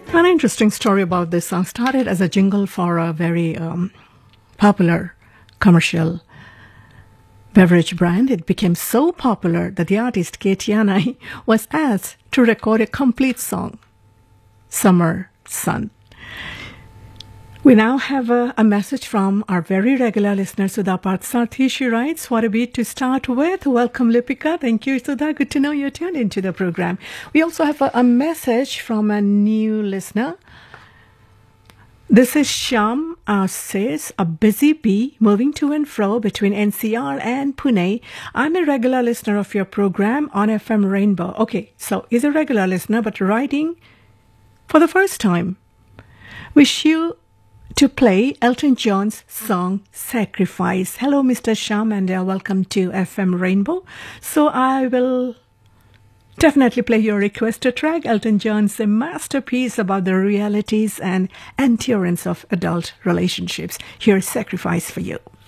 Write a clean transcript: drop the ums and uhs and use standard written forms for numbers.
An interesting story about this song started as a jingle for a very popular commercial beverage brand. It became so popular that the artist Katie Yanai was asked to record a complete song, Summer Sun. We now have a message from our very regular listener, Sudha Partsathi. She writes, what a beat to start with. Welcome, Lipika. Thank you, Sudha. Good to know you're tuned into the program. We also have a message from a new listener. This is Sham says, a busy bee moving to and fro between NCR and Pune. I'm a regular listener of your program on FM Rainbow. Okay, so he's a regular listener, but writing for the first time. Wish you to play Elton John's song Sacrifice. Hello, Mr. Sham, and welcome to FM Rainbow. So I will definitely play your requested track, Elton John's masterpiece about the realities and endurance of adult relationships. Here's Sacrifice for you.